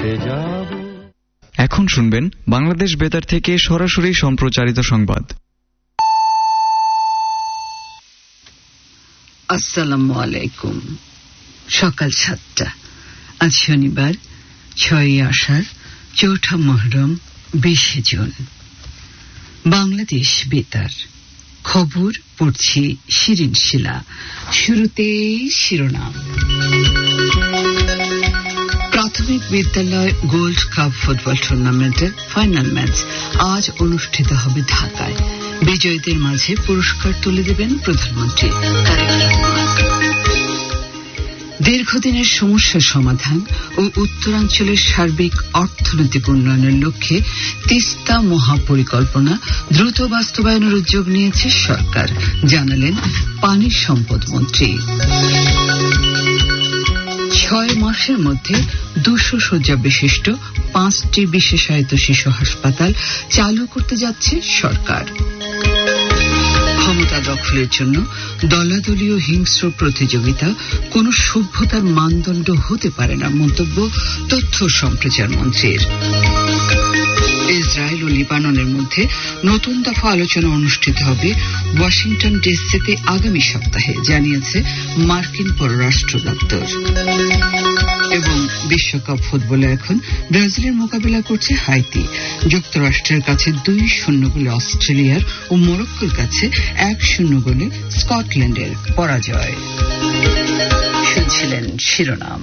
এখন শুনবেন বাংলাদেশ বেতার থেকে সরাসরি সম্প্রচারিত সংবাদ। আসসালামু আলাইকুম। সকাল 7টা। আজ শনিবার 6 আষাঢ়, 4 মুহররম, 20 জুন। বাংলাদেশ বেতার খবর পড়ছি শিরিন শিলা। শুরুতেই শিরোনাম। প্রাথমিক বিদ্যালয় গোল্ড কাপ ফুটবল টুর্নামেন্টের ফাইনাল ম্যাচ আজ অনুষ্ঠিত হবে ঢাকায়। বিজয়ীদের মাঝে পুরস্কার তুলে দেবেন প্রধানমন্ত্রী তারেক রহমান। দীর্ঘদিনের সমস্যা সমাধান ও উত্তরাঞ্চলের সার্বিক অর্থনৈতিক উন্নয়নের লক্ষ্যে তিস্তা মহাপরিকল্পনা দ্রুত বাস্তবায়নের উদ্যোগ নিয়েছে সরকার, জানালেন পানি সম্পদ মন্ত্রী। 6 মাসের মধ্যে 200 শয্যা বিশিষ্ট 5টি বিশেষায়িত শিশু হাসপাতাল চালু করতে যাচ্ছে সরকার। ক্ষমতা দখলের জন্য দলাদলীয় হিংস্র প্রতিযোগিতা কোন সভ্যতার মানদণ্ড হতে পারে না, মন্তব্য তথ্য সম্প্রচার মন্ত্রীর। ইসরায়েল ও লিবাননের মধ্যে নতুন দফা আলোচনা অনুষ্ঠিত হবে ওয়াশিংটন ডিসিতে আগামী সপ্তাহে, জানিয়েছে মার্কিন পররাষ্ট্র দপ্তর। এবং বিশ্বকাপ ফুটবলে এখন ব্রাজিলের মোকাবিলা করছে হাইতি। যুক্তরাষ্ট্রের কাছে 2-0 গোলে অস্ট্রেলিয়ার ও মরক্কোর কাছে 1-0 গোলে স্কটল্যান্ডের পরাজয়। শুনছিলেন শিরোনাম।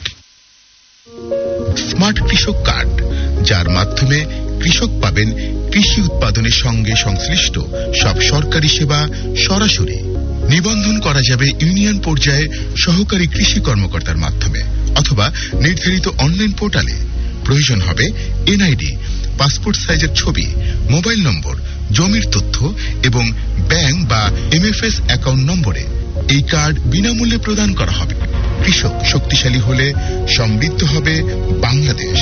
স্মার্ট কৃষক কার্ড, যার মাধ্যমে কৃষক পাবেন কৃষি উৎপাদনের সঙ্গে সংশ্লিষ্ট সব সরকারি সেবা সরাসরি। নিবন্ধন করা যাবে ইউনিয়ন পর্যায়ে সহকারী কৃষি কর্মকর্তার মাধ্যমে অথবা নির্ধারিত অনলাইন পোর্টালে। প্রয়োজন হবে এনআইডি, পাসপোর্ট সাইজের ছবি, মোবাইল নম্বর, জমির তথ্য এবং ব্যাংক বা এমএফএস অ্যাকাউন্ট নম্বরে। এই কার্ড বিনামূল্যে প্রদান করা হবে। কৃষক শক্তিশালী হলে সমৃদ্ধ হবে বাংলাদেশ।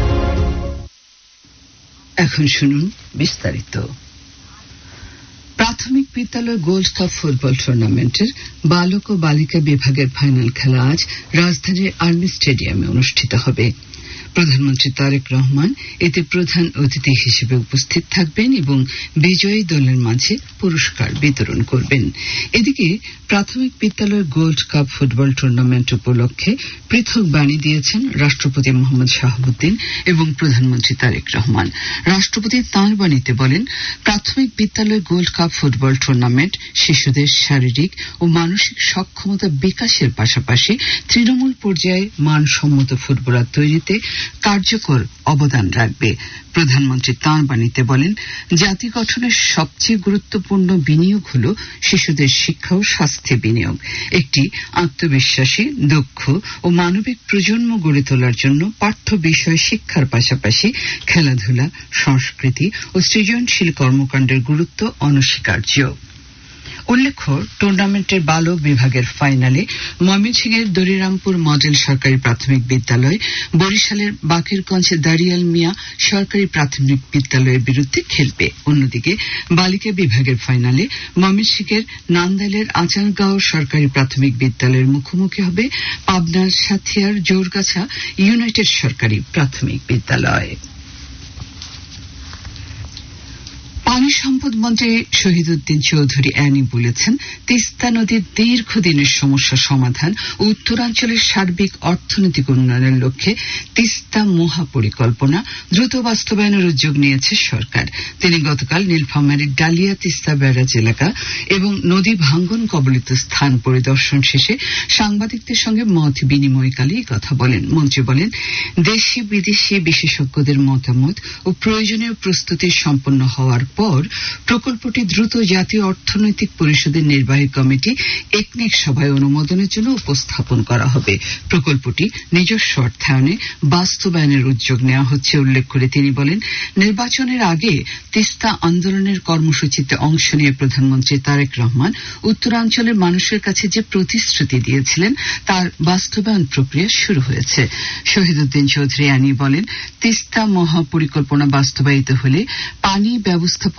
এখন শুনুন বিস্তারিত। প্রাথমিক বিদ্যালয় গোল্ড কাপ ফুটবল টুর্নামেন্টের বালক ও বালিকা বিভাগের ফাইনাল খেলা আজ রাজধানীর আর্মি স্টেডিয়ামে অনুষ্ঠিত হবে। প্রধানমন্ত্রী তারেক রহমান এতে প্রধান অতিথি হিসেবে উপস্থিত থাকবেন এবং বিজয়ী দলের মাঝে পুরস্কার বিতরণ করবেন। এদিকে প্রাথমিক বিদ্যালয় গোল্ড কাপ ফুটবল টুর্নামেন্ট উপলক্ষে পৃথক বাণী দিয়েছেন রাষ্ট্রপতি মোহাম্মদ শাহাবুদ্দিন এবং প্রধানমন্ত্রী তারেক রহমান। রাষ্ট্রপতি তাঁর বাণীতে বলেন, প্রাথমিক বিদ্যালয় গোল্ড কাপ ফুটবল টুর্নামেন্ট শিশুদের শারীরিক ও মানসিক সক্ষমতা বিকাশের পাশাপাশি তৃণমূল পর্যায়ে মানসম্মত ফুটবলার তৈরিতে কার্যকর অবদান রাখবে। প্রধানমন্ত্রী তাঁর বাণীতে বলেন, জাতি গঠনের সবচেয়ে গুরুত্বপূর্ণ বিনিয়োগ হল শিশুদের শিক্ষা ও স্বাস্থ্যে বিনিয়োগ। একটি আত্মবিশ্বাসী, দক্ষ ও মানবিক প্রজন্ম গড়ে তোলার জন্য পাঠ্য বিষয় শিক্ষার পাশাপাশি খেলাধুলা, সংস্কৃতি ও সৃজনশীল কর্মকাণ্ডের গুরুত্ব অনস্বীকার্য। উল্লেখ্য, টুর্নামেন্টের বালক বিভাগের ফাইনালে ময়মনসিংহের দরিরামপুর মডেল সরকারি প্রাথমিক বিদ্যালয় বরিশালের বাকেরগঞ্জ দারিয়াল মিয়া সরকারি প্রাথমিক বিদ্যালয়ের বিরুদ্ধে খেলবে। অন্যদিকে বালিকা বিভাগের ফাইনালে ময়মনসিংহের নান্দাইলের আচারগাঁও সরকারি প্রাথমিক বিদ্যালয়ের মুখোমুখি হবে পাবনার সাথিয়ার জোরগাছা ইউনাইটেড সরকারি প্রাথমিক বিদ্যালয়। পানি সম্পদ মন্ত্রী শহীদুদ্দিন চৌধুরী অ্যানি বলেছেন, তিস্তা নদীর দীর্ঘদিনের সমস্যা সমাধান ও উত্তরাঞ্চলের সার্বিক অর্থনৈতিক উন্নয়নের লক্ষ্যে তিস্তা মহাপরিকল্পনা দ্রুত বাস্তবায়নের উদ্যোগ নিয়েছে সরকার। তিনি গতকাল নীলফামারীর ডালিয়া তিস্তা ব্যারাজ এলাকা এবং নদী ভাঙ্গন কবলিত স্থান পরিদর্শন শেষে সাংবাদিকদের সঙ্গে মত বিনিময়কালে এই কথা বলেন। মন্ত্রী বলেন, দেশি বিদেশি বিশেষজ্ঞদের মতামত ও প্রয়োজনীয় প্রস্তুতি সম্পন্ন হওয়ার পর প্রকল্পটি দ্রুত জাতীয় অর্থনৈতিক পরিষদের নির্বাহী কমিটি একনেক সভায় অনুমোদনের জন্য উপস্থাপন করা হবে। প্রকল্পটি নিজস্ব অর্থায়নে বাস্তবায়নের উদ্যোগ নেওয়া হচ্ছে উল্লেখ করে তিনি বলেন, নির্বাচনের আগে তিস্তা আন্দোলনের কর্মসূচিতে অংশ নিয়ে প্রধানমন্ত্রী তারেক রহমান উত্তরাঞ্চলের মানুষের কাছে যে প্রতিশ্রুতি দিয়েছিলেন তার বাস্তবায়ন প্রক্রিয়া শুরু হয়েছে। শহীদুদ্দিন চৌধুরী আনি বলেন, তিস্তা মহাপরিকল্পনা বাস্তবায়িত হলে পানি ব্যবস্থাপনা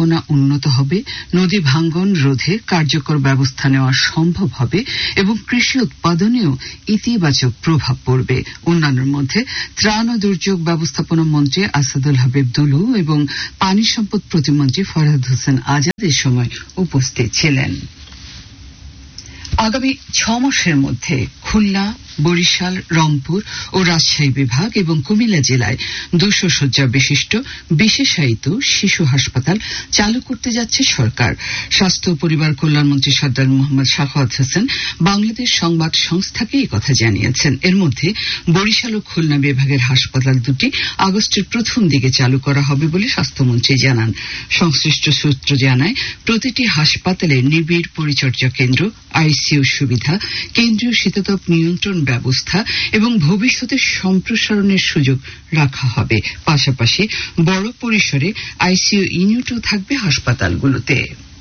ব্যবস্থাপনা উন্নত হবে, নদী ভাঙ্গন রোধে কার্যকর ব্যবস্থা নেওয়া সম্ভব হবে এবং কৃষি উৎপাদনেও ইতিবাচক প্রভাব পড়বে। অন্যান্যের মধ্যে ত্রাণ ও দুর্যোগ ব্যবস্থাপনা মন্ত্রী আসাদুল হাবিব দুলু এবং পানি সম্পদ প্রতিমন্ত্রী ফরহাদ হোসেন আজাদ এ সময় উপস্থিত ছিলেন। আগামী 6 মাসের মধ্যে খুলনা, বরিশাল, রংপুর ও রাজশাহী বিভাগ এবং কুমিল্লা জেলায় 200 শয্যা বিশিষ্ট বিশেষায়িত শিশু হাসপাতাল চালু করতে যাচ্ছে সরকার। স্বাস্থ্য ও পরিবার কল্যাণ মন্ত্রী সরদার মোহাম্মদ সাখাওয়াত হোসেন বাংলাদেশ সংবাদ সংস্থাকে এই কথা জানিয়েছেন। এর মধ্যে বরিশাল ও খুলনা বিভাগের হাসপাতাল দুটি আগস্টের প্রথম দিকে চালু করা হবে বলে স্বাস্থ্যমন্ত্রী জানান। সংশ্লিষ্ট সূত্র জানায়, প্রতিটি হাসপাতালে নিবিড় পরিচর্যা কেন্দ্র, আইসিইউ সুবিধা, কেন্দ্রীয় শীতাতপ নিয়ন্ত্রণ ব্যবস্থা এবং ভবিষ্যতে সম্প্রসারণের সুযোগ রাখা হবে। পাশাপাশি বড় পরিসরে আইসিইউ ইউনিটও থাকবে হাসপাতালগুলোতে।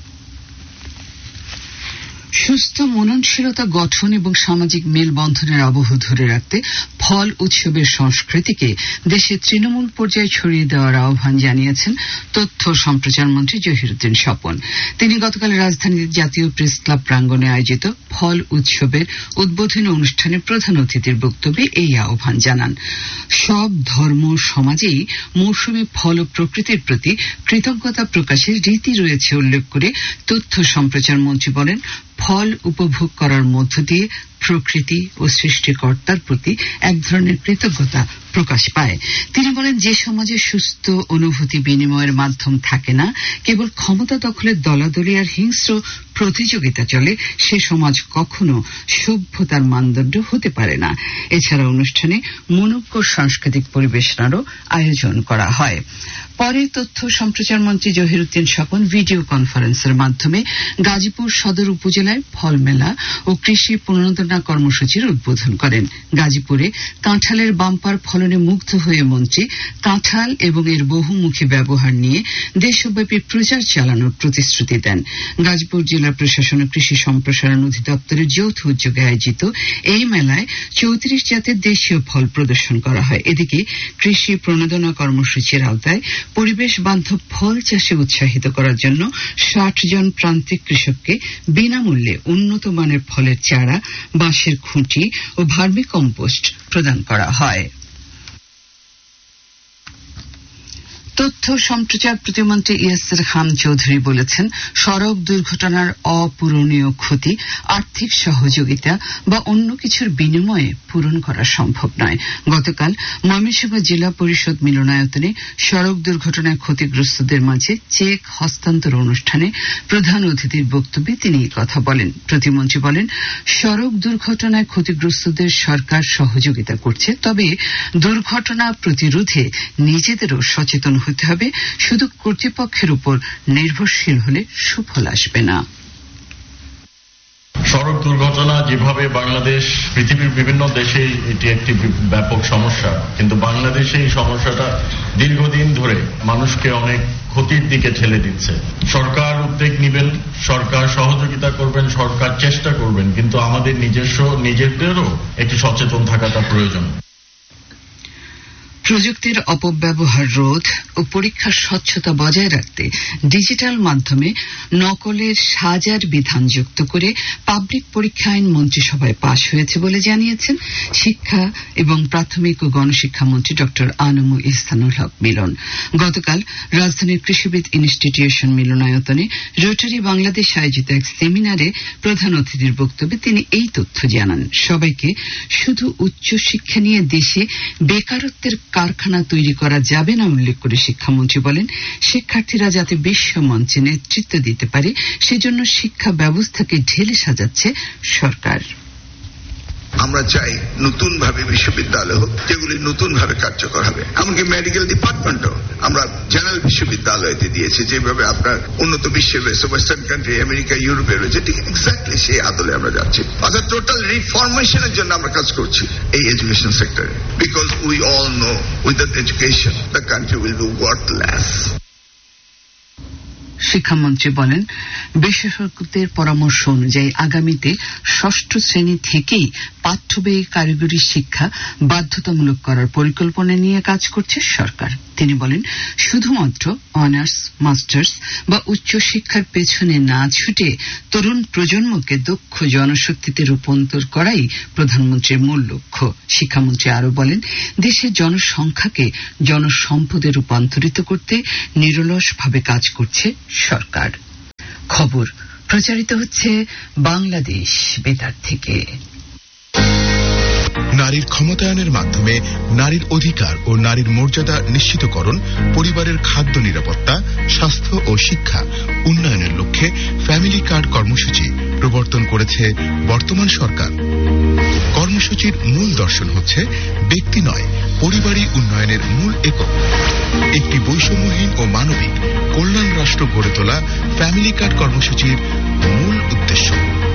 সুস্থ মননশীলতা গঠন এবং সামাজিক মেলবন্ধনের আবহ ধরে রাখতে ফল উৎসবের সংস্কৃতিকে দেশের তৃণমূল পর্যায়ে ছড়িয়ে দেওয়ার আহ্বান জানিয়েছেন তথ্য সম্প্রচার মন্ত্রী জহিরুদ্দিন স্বপন। তিনি গতকাল রাজধানীর জাতীয় প্রেস ক্লাব প্রাঙ্গণে আয়োজিত ফল উৎসবের উদ্বোধনী অনুষ্ঠানে প্রধান অতিথির বক্তব্যে এই আহ্বান জানান। সব ধর্ম সমাজেই মৌসুমী ফল ও প্রকৃতির প্রতি কৃতজ্ঞতা প্রকাশের রীতি রয়েছে উল্লেখ করে তথ্য সম্প্রচার মন্ত্রী বলেন, ফল উপভোগ করার মধ্য দিয়ে প্রকৃতি ও সৃষ্টিকর্তার প্রতি এক ধরনের কৃতজ্ঞতা প্রকাশ পায়। তিনি বলেন, যে সমাজে সুস্থ অনুভূতি বিনিময়ের মাধ্যম থাকে না, কেবল ক্ষমতা দখলের দলাদলি আর হিংস্র প্রতিযোগিতা চলে, সে সমাজ কখনো সভ্যতার মানদণ্ড হতে পারে না। এছাড়া অনুষ্ঠানে মনোজ্ঞ সাংস্কৃতিক পরিবেশনারও আয়োজন করা হয়। পরে তথ্য সম্প্রচার মন্ত্রী জহিরুদ্দিন স্বপন ভিডিও কনফারেন্সের মাধ্যমে গাজীপুর সদর উপজেলায় ফল মেলা ও কৃষি পুনরুদ্ধার কর্মসূচির উদ্বোধন করেন। গাজীপুরে কাঁঠালের বাম্পার ফলনে মুগ্ধ হয়ে মন্ত্রী কাঁঠাল এবং এর বহুমুখী ব্যবহার নিয়ে দেশব্যাপী প্রচার চালানোর প্রতিশ্রুতি দেন। গাজীপুর জেলা প্রশাসন ও কৃষি সম্প্রসারণ অধিদপ্তরের যৌথ উদ্যোগে আয়োজিত এই মেলায় 34 জাতের দেশীয় ফল প্রদর্শন করা হয়। এদিকে কৃষি প্রণোদনা কর্মসূচির আওতায় পরিবেশ বান্ধব ফল চাষে উৎসাহিত করার জন্য 60 জন প্রান্তিক কৃষককে বিনামূল্যে উন্নত মানের ফলের চারা, বাঁশের খুঁটি ও ভার্মি কম্পোস্ট প্রদান করা হয়। তথ্য সম্প্রচার প্রতিমন্ত্রী ইয়াসির খান চৌধুরী বলেছেন, সড়ক দুর্ঘটনার অপূরণীয় ক্ষতি আর্থিক সহযোগিতা বা অন্য কিছুর বিনিময়ে পূরণ করা সম্ভব নয়। গতকাল ময়মনসিংহ জেলা পরিষদ মিলনায়তনে সড়ক দুর্ঘটনায় ক্ষতিগ্রস্তদের মাঝে চেক হস্তান্তর অনুষ্ঠানে প্রধান অতিথির বক্তব্যে তিনি এই কথা বলেন। প্রতিমন্ত্রী বলেন, সড়ক দুর্ঘটনায় ক্ষতিগ্রস্তদের সরকার সহযোগিতা করছে, তবে দুর্ঘটনা প্রতিরোধে নিজেদেরও সচেতন হতে হবে। শুধু কর্তৃপক্ষের উপর নির্ভরশীল হলে সুফল আসবে না। সড়ক দুর্ঘটনা যেভাবে বাংলাদেশ, পৃথিবীর বিভিন্ন দেশে এটি একটি ব্যাপক সমস্যা, কিন্তু বাংলাদেশে এই সমস্যাটা দীর্ঘদিন ধরে মানুষকে অনেক ক্ষতির দিকে ঠেলে দিচ্ছে। সরকার উদ্যোগ নেবেন, সরকার সহযোগিতা করবেন, সরকার চেষ্টা করবেন, কিন্তু আমাদের নিজেদেরও একটি সচেতন থাকাটা প্রয়োজন। প্রযুক্তির অপব্যবহার রোধ ও পরীক্ষার স্বচ্ছতা বজায় রাখতে ডিজিটাল মাধ্যমে নকলের সাজার বিধান যুক্ত করে পাবলিক পরীক্ষা আইন মন্ত্রিসভায় পাশ হয়েছে বলে জানিয়েছেন শিক্ষা এবং প্রাথমিক ও গণশিক্ষা মন্ত্রী ড আনমু ইহসানুল হক মিলন। গতকাল রাজধানীর কৃষিবিদ ইনস্টিটিউশন মিলনায়তনে রোটারি বাংলাদেশ আয়োজিত এক সেমিনারে প্রধান অতিথির বক্তব্যে তিনি এই তথ্য জানান। সবাইকে শুধু উচ্চশিক্ষা নিয়ে দেশে বেকারত্বের কারখানা তৈরি করা যাবে না উল্লেখ করে শিক্ষামন্ত্রী বলেন, শিক্ষার্থীরা যাতে বিশ্ব মঞ্চে নেতৃত্ব দিতে পারে সেজন্য শিক্ষা ব্যবস্থাকে ঢেলে সাজাচ্ছে সরকার। আমরা চাই নতুন ভাবে বিশ্ববিদ্যালয় হোক, যেগুলি নতুন ভাবে কার্যকর হবে। এমনকি মেডিকেল ডিপার্টমেন্টও আমরা জেনারেল বিশ্ববিদ্যালয়তে দিয়েছি, যেভাবে আপনার উন্নত বিশ্বের ওয়েস্টার্ন কান্ট্রি, আমেরিকা, ইউরোপে রয়েছে, ঠিক এক্স্যাক্টলি সেই আদলে আমরা যাচ্ছি। অর্থাৎ টোটাল রিফরমেশনের জন্য আমরা কাজ করছি এই এডুকেশন সেক্টরে, because we all know without education the country will be worthless. শিক্ষামন্ত্রী বলেন, বিশেষজ্ঞদের পরামর্শ অনুযায়ী আগামীতে 6ষ্ঠ শ্রেণী থেকেই পাঠ্যব্যয়ী কারিগরি শিক্ষা বাধ্যতামূলক করার পরিকল্পনা নিয়ে কাজ করছে সরকার। তিনি বলেন, শুধুমাত্র অনার্স, মাস্টার্স বা উচ্চশিক্ষার পেছনে না ছুটে তরুণ প্রজন্মকে দক্ষ জনশক্তিতে রূপান্তর করাই প্রধানমন্ত্রীর মূল লক্ষ্য। শিক্ষামন্ত্রী আরো বলেন, দেশের জনসংখ্যাকে জনসম্পদে রূপান্তরিত করতে নিরলসভাবে কাজ করছে সরকার। খবর প্রচারিত হচ্ছে বাংলাদেশ বেতার থেকে। নারীর ক্ষমতায়নের মাধ্যমে নারীর অধিকার ও নারীর মর্যাদা নিশ্চিতকরণ, পরিবারের খাদ্য নিরাপত্তা, স্বাস্থ্য ও শিক্ষা উন্নয়নের লক্ষ্যে ফ্যামিলি কার্ড কর্মসূচি প্রবর্তন করেছে বর্তমান সরকার। কর্মসূচির মূল দর্শন হচ্ছে ব্যক্তি নয়, পরিবারই উন্নয়নের মূল একক। একটি বৈষম্যহীন ও মানবিক কল্যাণ রাষ্ট্র গড়ে তোলা ফ্যামিলি কার্ড কর্মসূচির মূল উদ্দেশ্য।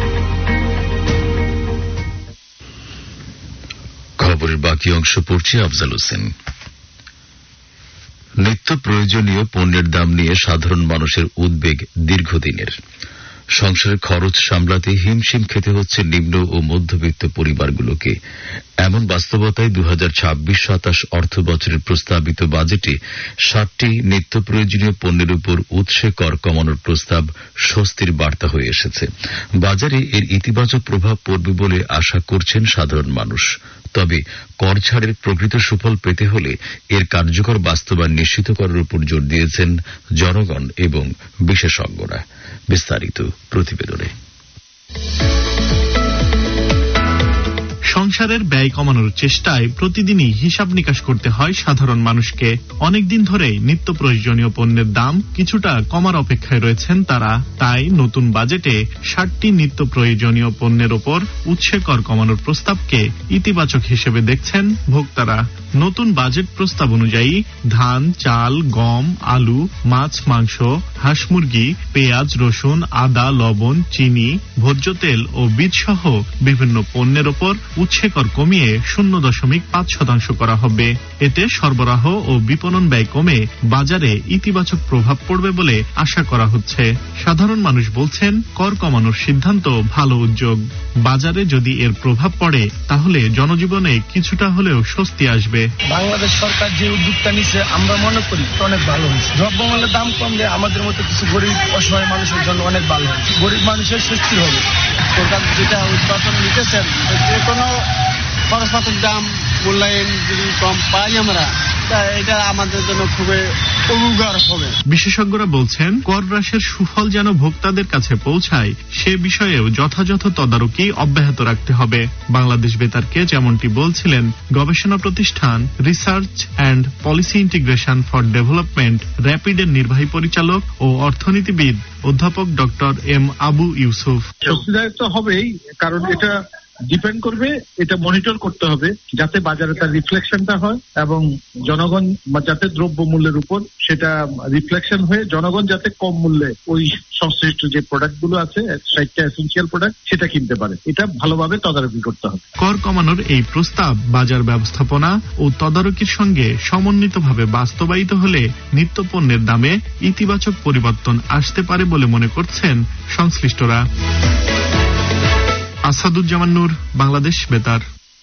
খবরের বাকি অংশ পড়ছে আফজাল হোসেন। নিত্য প্রয়োজনীয় পণ্যের দাম নিয়ে সাধারণ মানুষের উদ্বেগ দীর্ঘদিনের। সংসারের খরচ সামলাতে হিমশিম খেতে হচ্ছে নিম্ন ও মধ্যবিত্ত পরিবারগুলোকে। এমন বাস্তবতায় 2026-27 অর্থ বছরের প্রস্তাবিত বাজেটে 60টি নিত্য প্রয়োজনীয় পণ্যের উপর উৎসে কর কমানোর প্রস্তাব স্বস্তির বার্তা হয়ে এসেছে। বাজারে এর ইতিবাচক প্রভাব পড়বে বলে আশা করছেন সাধারণ মানুষ। তবে কর ছাড়ের প্রকৃত সুফল পেতে হলে এর কার্যকর বাস্তবায়ন নিশ্চিত করার উপর জোর দিয়েছেন জনগণ এবং বিশেষজ্ঞরা। বিস্তারিত প্রতিবেদনে। সংসারের ব্যয় কমানোর চেষ্টায় প্রতিদিনই হিসাব নিকাশ করতে হয় সাধারণ মানুষকে। অনেকদিন ধরেই নিত্য প্রয়োজনীয় পণ্যের দাম কিছুটা কমার অপেক্ষায় রয়েছেন তারা। তাই নতুন বাজেটে 60টি নিত্য প্রয়োজনীয় পণ্যের ওপর উৎসে কর কমানোর প্রস্তাবকে ইতিবাচক হিসেবে দেখছেন ভোক্তারা। নতুন বাজেট প্রস্তাব অনুযায়ী ধান, চাল, গম, আলু, মাছ, মাংস, হাঁস মুরগি, পেঁয়াজ, রসুন, আদা, লবণ, চিনি, ভোজ্য তেল ও বীজ সহ বিভিন্ন পণ্যের ওপর উৎসে কর কমিয়ে 0.5% করা হবে। এতে সরবরাহ ও বিপণন ব্যয় কমে বাজারে ইতিবাচক প্রভাব পড়বে বলে আশা করা হচ্ছে। সাধারণ মানুষ বলছেন, কর কমানোর সিদ্ধান্ত ভালো উদ্যোগ। বাজারে যদি এর প্রভাব পড়ে তাহলে জনজীবনে কিছুটা হলেও স্বস্তি আসবে। বাংলাদেশ সরকার যে উদ্যোগটা নিচ্ছে আমরা মনে করি অনেক ভালো হয়েছে। দ্রব্যমূল্যের দাম কমলে আমাদের মতো কিছু গরিব অসহায় মানুষের জন্য অনেক ভালো হয়েছে। গরিব মানুষের স্বস্তি হবে। সরকার যেটা উৎপাদন নিতেছেন, যে কোনো খরচপাতির দাম মূল্যায়ন যদি কম পাই আমরা, এটা আমাদের জন্য খুবই উপকার হবে। বিশেষজ্ঞরা বলছেন, কর হ্রাসের সুফল যেন ভোক্তাদের কাছে পৌঁছায় সে বিষয়েও যথাযথ তদারকি অব্যাহত রাখতে হবে। বাংলাদেশ বেতারকে যেমনটি বলছিলেন গবেষণা প্রতিষ্ঠান research and policy integration for development র্যাপিডের নির্বাহী পরিচালক ও অর্থনীতিবিদ অধ্যাপক ডক্টর এম আবু ইউসুফ। স্বস্তিদায়ক তো হবেই, কারণ এটা ডিপেন্ড করবে, এটা মনিটর করতে হবে যাতে বাজারে তার রিফ্লেকশনটা হয় এবং জনগণ যাতে দ্রব্য মূল্যের উপর সেটা রিফ্লেকশন হয়ে জনগণ যাতে কম মূল্যে ওই সংশ্লিষ্ট যে প্রোডাক্টগুলো আছে 60টা এসেনশিয়াল প্রোডাক্ট সেটা কিনতে পারে। এটা ভালোভাবে তদারকি করতে হবে। কর কমানোর এই প্রস্তাব বাজার ব্যবস্থাপনা ও তদারকির সঙ্গে সমন্বিতভাবে বাস্তবায়িত হলে নিত্য পণ্যের দামে ইতিবাচক পরিবর্তন আসতে পারে বলে মনে করছেন সংশ্লিষ্টরা। আসাদুজ্জামান নূর, বাংলাদেশ বেতার।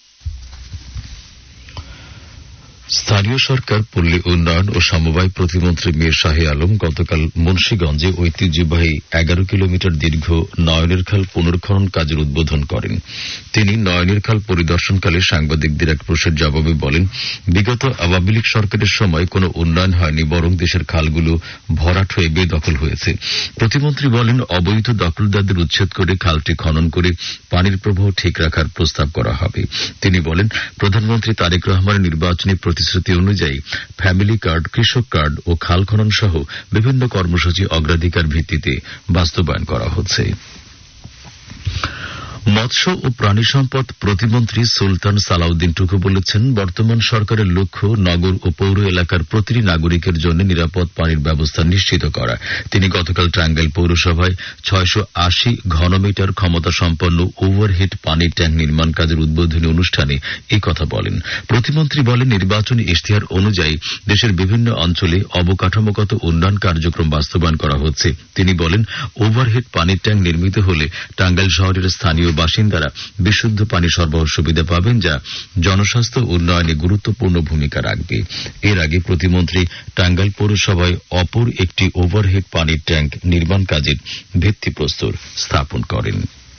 স্থানীয় সরকার, পল্লী উন্নয়ন ও সমবায় প্রতিমন্ত্রী মীর শাহে আলম গতকাল মুন্সিগঞ্জে ঐতিহ্যবাহী 11 কিলোমিটার দীর্ঘ নয়নের খাল পুনর্খনন কাজের উদ্বোধন করেন। তিনি নয়নের খাল পরিদর্শনকালে সাংবাদিকদের এক প্রশ্নের জবাবে বলেন, বিগত আওয়ামী লীগ সরকারের সময় কোনো উন্নয়ন হয়নি, বরং দেশের খালগুলো ভরাট হয়ে বেদখল হয়েছে। প্রতিমন্ত্রী বলেন, অবৈধ দখলদারদের উচ্ছেদ করে খালটি খনন করে পানির প্রবাহ ঠিক রাখার প্রস্তাব করা হবে। তিনি বলেন, প্রধানমন্ত্রী তারেক রহমানের নির্বাচনী প্রতিশ্রুতি অনুযায়ী ফ্যামিলি কার্ড, কৃষক কার্ড ও খাল খনন সহ বিভিন্ন কর্মসূচি অগ্রাধিকার ভিত্তিতে বাস্তবায়ন করা হচ্ছে। মৎস্য ও প্রাণী সম্পদ প্রতিমন্ত্রী সুলতান সালাউদ্দিন টুকু বলেছেন, বর্তমান সরকারের লক্ষ্য নগর ও পৌর এলাকার প্রতিটি নাগরিকের জন্য নিরাপদ পানির ব্যবস্থা নিশ্চিত করা। তিনি গতকাল টাঙ্গাইল পৌরসভায় 680 ঘনমিটার ক্ষমতা সম্পন্ন ওভারহেড পানির ট্যাঙ্ক নির্মাণ কাজের উদ্বোধনী অনুষ্ঠানে এই কথা বলেন। প্রতিমন্ত্রী বলেন, নির্বাচনী ইশতেহার অনুযায়ী দেশের বিভিন্ন অঞ্চলে অবকাঠামোগত উন্নয়ন কার্যক্রম বাস্তবায়ন করা হচ্ছে। তিনি বলেন, ওভারহেড পানির ট্যাঙ্ক নির্মিত হলে টাঙ্গাইল শহরের স্থানীয় বাসিন্দারা বিশুদ্ধ পানি সরবরাহ সুবিধা পাবেন, যা জনস্বাস্থ্য উন্নয়নে গুরুত্বপূর্ণ ভূমিকা রাখবে। এর আগে প্রতিমন্ত্রী টাঙ্গাইল পৌরসভায় অপর একটি ওভারহেড পানির ট্যাঙ্ক নির্মাণ কাজের ভিত্তিপ্রস্তর স্থাপন করেন।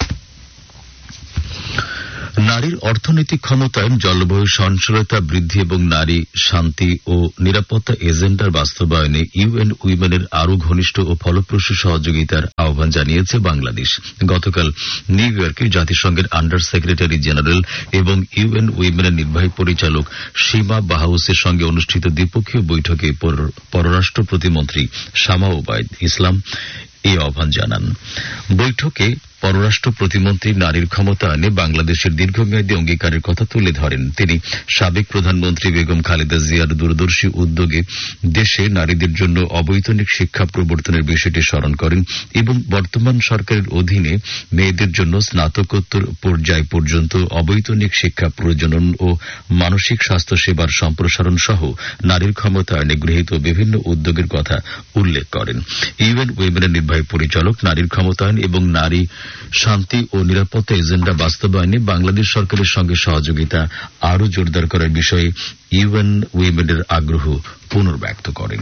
নারীর অর্থনৈতিক ক্ষমতায়ন, জলবায়ু সহনশীলতা বৃদ্ধি এবং নারী শান্তি ও নিরাপত্তা এজেন্ডার বাস্তবায়নে ইউএন উইমেনের আরও ঘনিষ্ঠ ও ফলপ্রসূ সহযোগিতার আহ্বান জানিয়েছে বাংলাদেশ। গতকাল নিউ ইয়র্কে জাতিসংঘের আন্ডার সেক্রেটারি জেনারেল এবং ইউএন উইমেনের নির্বাহী পরিচালক সীমা বাহাউসের সঙ্গে অনুষ্ঠিত দ্বিপক্ষীয় বৈঠকে পররাষ্ট্র প্রতিমন্ত্রী শামা ওবায়দ ইসলাম এই আহ্বান জানান। বৈঠকে পররাষ্ট্র প্রতিমন্ত্রী নারীর ক্ষমতায়নে বাংলাদেশের দীর্ঘমেয়াদী অঙ্গীকারের কথা তুলে ধরেন। তিনি সাবেক প্রধানমন্ত্রী বেগম খালেদা জিয়ার দূরদর্শী উদ্যোগে দেশে নারীদের জন্য অবৈতনিক শিক্ষা প্রবর্তনের বিষয়টি স্মরণ করেন এবং বর্তমান সরকারের অধীনে মেয়েদের জন্য স্নাতকোত্তর পর্যায় পর্যন্ত অবৈতনিক শিক্ষা প্রজনন ও মানসিক স্বাস্থ্য সেবার সম্প্রসারণ সহ নারীর ক্ষমতায়নে গৃহীত বিভিন্ন উদ্যোগের কথা উল্লেখ করেন। ইউএন উইমেনের নির্বাহী পরিচালক নারীর ক্ষমতায়ন এবং নারী শান্তি ও নিরাপত্তা এজেন্ডা বাস্তবায়নে বাংলাদেশ সরকারের সঙ্গে সহযোগিতা আরও জোরদার করার বিষয়ে ইউএন উইমেনের আগ্রহ পুনর্ব্যক্ত করেন।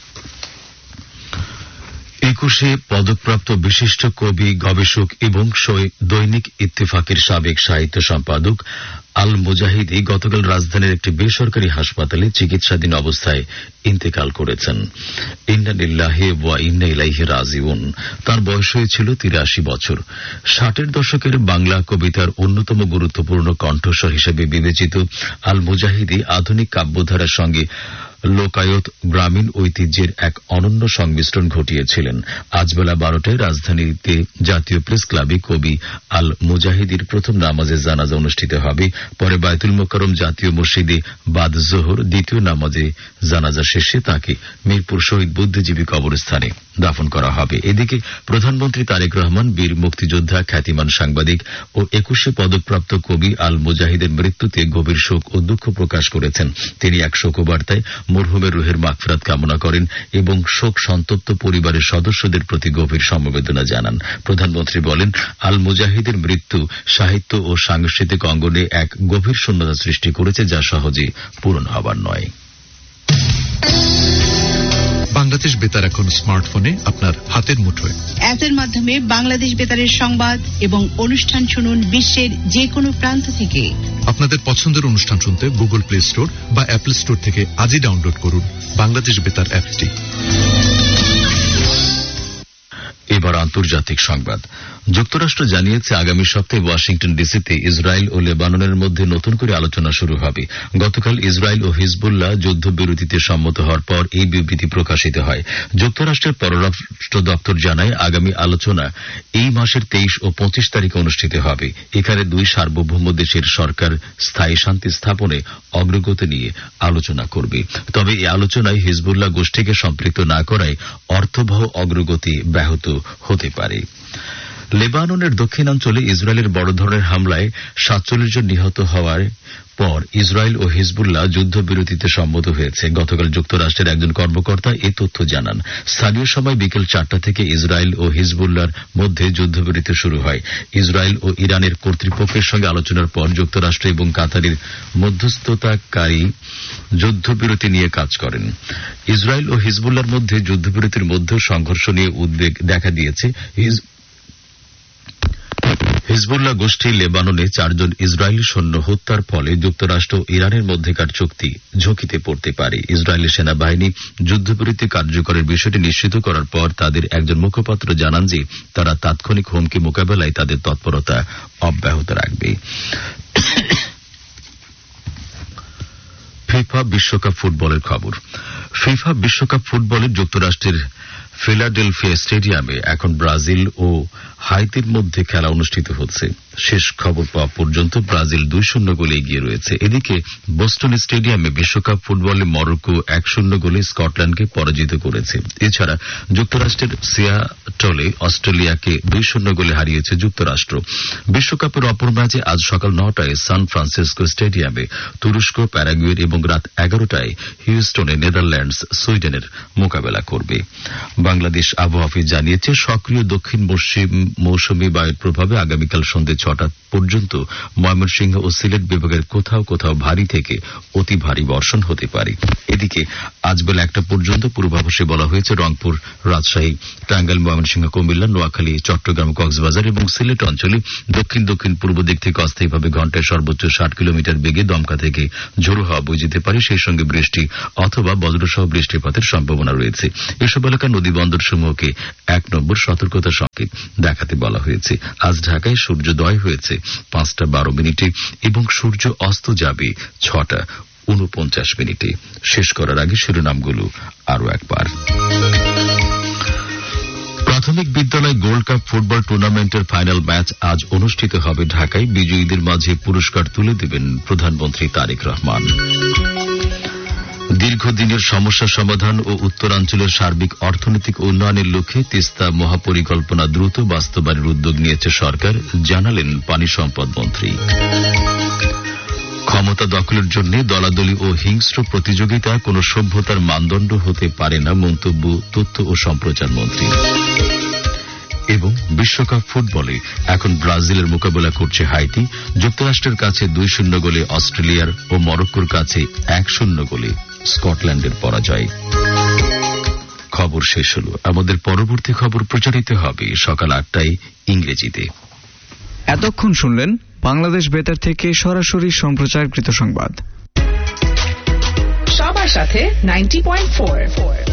21 পদকপ্রাপ্ত বিশিষ্ট কবি, গবেষক এবং দৈনিক ইত্তেফাকের সাবেক সাহিত্য সম্পাদক আল মুজাহিদি গতকাল রাজধানীর একটি বেসরকারি হাসপাতালে চিকিৎসাধীন অবস্থায় ইন্তেকাল করেছেন। ইন্না লিল্লাহি ওয়া ইন্না ইলাইহি রাজিউন। তার বয়স হয়েছিল 83 বছর। 60-এর দশকের বাংলা কবিতার অন্যতম গুরুত্বপূর্ণ কণ্ঠস্বর হিসেবে বিবেচিত আল মুজাহিদি আধুনিক কাব্যধারার সঙ্গে লোকায়ত গ্রামীণ ঐতিহ্যের এক অনন্য সংমিশ্রণ ঘটিয়েছিলেন। আজ বেলা 12টায় রাজধানীতে জাতীয় প্রেস ক্লাবে কবি আল মুজাহিদির প্রথম নামাজে জানাজা অনুষ্ঠিত হবে। পরে বায়তুল মোকাররম জাতীয় মসজিদে বাদ জোহর দ্বিতীয় নামাজে জানাজা শেষে তাকে মিরপুর শহীদ বুদ্ধিজীবী কবরস্থানে দাফন করা হবে। এদিকে প্রধানমন্ত্রী তারেক রহমান বীর মুক্তিযোদ্ধা, খ্যাতিমান সাংবাদিক ও 21 পদকপ্রাপ্ত কবি আল মুজাহিদের মৃত্যুতে গভীর শোক ও দুঃখ প্রকাশ করেছেন। তিনি এক শোকবার্তায় মরহুমের রুহের মাগফিরাত কামনা করেন এবং শোক সন্তপ্ত পরিবারের সদস্যদের প্রতি গভীর সমবেদনা জানান। প্রধানমন্ত্রী বলেন, আল মুজাহিদের মৃত্যু সাহিত্য ও সাংস্কৃতিক অঙ্গনে এক গভীর শূন্যতা সৃষ্টি করেছে, যা সহজে পূরণ হবার নয়। বাংলাদেশ বেতার এখন স্মার্টফোনে আপনার হাতের মুঠোয়। অ্যাপের মাধ্যমে বাংলাদেশ বেতারের সংবাদ এবং অনুষ্ঠান শুনুন বিশ্বের যে কোনো প্রান্ত থেকে। আপনাদের পছন্দের অনুষ্ঠান শুনতে গুগল প্লে স্টোর বা অ্যাপল স্টোর থেকে আজই ডাউনলোড করুন বাংলাদেশ বেতার অ্যাপটি। এবার আন্তর্জাতিক সংবাদ। যুক্তরাষ্ট্র জানিয়েছে আগামী সপ্তাহে ওয়াশিংটন ডিসিতে ইসরায়েল ও লেবাননের মধ্যে নতুন করে আলোচনা শুরু হবে। গতকাল ইসরায়েল ও হিজবুল্লাহ যুদ্ধবিরতিতে সম্মত হওয়ার পর এই বিবৃতি প্রকাশিত হয়। যুক্তরাষ্ট্রের পররাষ্ট্র দপ্তর জানায়, আগামী আলোচনা এই মাসের 23 ও 25 তারিখে অনুষ্ঠিত হবে। এখানে দুই সার্বভৌম দেশের সরকার স্থায়ী শান্তি স্থাপনে অগ্রগতি নিয়ে আলোচনা করবে। তবে এই আলোচনায় হিজবুল্লাহ গোষ্ঠীকে সম্পৃক্ত না করায় অর্থবহ অগ্রগতি ব্যাহত হতে পারে। লেবাননের দক্ষিণাঞ্চলে ইসরায়েলের বড় ধরনের হামলায় 47 জন নিহত হওয়ার পর ইসরায়েল ও হিজবুল্লাহ যুদ্ধবিরতিতে সম্মত হয়েছে। গতকাল যুক্তরাষ্ট্রের একজন কর্মকর্তা এ তথ্য জানান। স্থানীয় সময় বিকেল 4টা থেকে ইসরায়েল ও হিজবুল্লাহর মধ্যে যুদ্ধবিরতি শুরু হয়। ইসরায়েল ও ইরানের কর্তৃপক্ষের সঙ্গে আলোচনার পর যুক্তরাষ্ট্র এবং কাতারের মধ্যস্থতাকারী যুদ্ধবিরতি নিয়ে কাজ করেন। ইসরায়েল ও হিজবুল্লাহর মধ্যে যুদ্ধবিরতির মধ্যে সংঘর্ষ নিয়ে উদ্বেগ দেখা দিয়েছে। হিজবুল্লাহ গোষ্ঠী লেবাননে 4 জন ইসরায়েলি সৈন্য হত্যার ফলে যুক্তরাষ্ট্র ও ইরানের মধ্যেকার চুক্তি ঝুঁকিতে পড়তে পারে। ইসরায়েলি সেনাবাহিনী যুদ্ধবিরতি কার্যকরের বিষয়টি নিশ্চিত করার পর তাদের একজন মুখপাত্র জানান যে তারা তাৎক্ষণিক হুমকি মোকাবেলায় তাদের তৎপরতা অব্যাহত রাখবে। ফিফা বিশ্বকাপ ফুটবলের খবর। ফিফা বিশ্বকাপ ফুটবলে যুক্তরাষ্ট্রের ফিলাডেলফিয়া স্টেডিয়ামে এখন ব্রাজিল ও হাইতির মধ্যে খেলা অনুষ্ঠিত হচ্ছে। শেষ খবর পাওয়া পর্যন্ত ব্রাজিল 2-0 গোলে এগিয়ে রয়েছে। এদিকে বোস্টন স্টেডিয়ামে বিশ্বকাপ ফুটবলে মরক্কো 1-0 গোলে স্কটল্যান্ডকে পরাজিত করেছে। এছাড়া যুক্তরাষ্ট্রের সিয়াটলে অস্ট্রেলিয়াকে 2-0 গোলে হারিয়েছে যুক্তরাষ্ট্র। বিশ্বকাপের অপর ম্যাচে আজ সকাল 9টায় সান ফ্রান্সিসকো স্টেডিয়ামে তুরস্ক প্যারাগুয়ের এবং রাত 11টায় হিউস্টনে নেদারল্যান্ডস সুইডেনের মোকাবেলা করবে। বাংলাদেশ আবহাওয়া অফিস জানিয়েছে সক্রিয় দক্ষিণ পশ্চিম মৌসুমী বায়ুর প্রভাবে আগামীকাল সন্ধ্যে 6টা পর্যন্ত ময়মনসিংহ ও সিলেট বিভাগের কোথাও কোথাও ভারী থেকে অতি ভারী বর্ষণ হতে পারে। এদিকে আজ বেলা 1টা পর্যন্ত পূর্বাভাসে বলা হয়েছে রংপুর, রাজশাহী, টাঙ্গাইল, ময়মনসিংহ, কুমিল্লা, নোয়াখালী, চট্টগ্রাম, কক্সবাজার এবং সিলেট অঞ্চলে দক্ষিণ দক্ষিণ পূর্ব দিক থেকে অস্থায়ীভাবে ঘণ্টায় সর্বোচ্চ 60 কিলোমিটার বেগে দমকা থেকে ঝোড়ো হাওয়া বয়ে যেতে পারে। সেই সঙ্গে বৃষ্টি অথবা বজ্রসহ বৃষ্টিপাতের সম্ভাবনা রয়েছে। এসব এলাকার নদী বন্দর সমূহকে 1 নম্বর সতর্কতা সংকেত দেখাতে বলা হয়েছে। আজ ঢাকায় সূর্যোদয় হয়েছে 5:12 এবং সূর্য অস্ত যাবে 6:49। শেষ করার আগে শিরোনামগুলো আরো একবার। প্রাথমিক বিদ্যালয় গোল্ড কাপ ফুটবল টুর্নামেন্টের ফাইনাল ম্যাচ আজ অনুষ্ঠিত হবে ঢাকায়। বিজয়ীদের মাঝে পুরস্কার তুলে দেবেন প্রধানমন্ত্রী তারেক রহমান। দীর্ঘদিনের সমস্যা সমাধান ও উত্তরাঞ্চলের সার্বিক অর্থনৈতিক উন্নয়নের লক্ষ্যে তিস্তা মহাপরিকল্পনা দ্রুত বাস্তবায়নের উদ্যোগ নিয়েছে সরকার, জানালেন পানি সম্পদ মন্ত্রী। ক্ষমতা দখলের জন্য দলাদলি ও হিংস্র প্রতিযোগিতা কোন সভ্যতার মানদণ্ড হতে পারে না, মন্তব্য তথ্য ও সম্প্রচার মন্ত্রী। এবং বিশ্বকাপ ফুটবলে এখন ব্রাজিলের মোকাবেলা করছে হাইতি। যুক্তরাষ্ট্রের কাছে 2-0 গোলে অস্ট্রেলিয়ার ও মরক্কোর কাছে 1-0 গোলে স্কটল্যান্ডের পরাজয়। খবর শেষ হল। আমাদের পরবর্তী খবর প্রচারিত হবে সকাল 8টায় ইংরেজিতে। এতক্ষণ শুনলেন বাংলাদেশ বেতার থেকে সরাসরি সম্প্রচারকৃত সংবাদ। সবার সাথে 90.4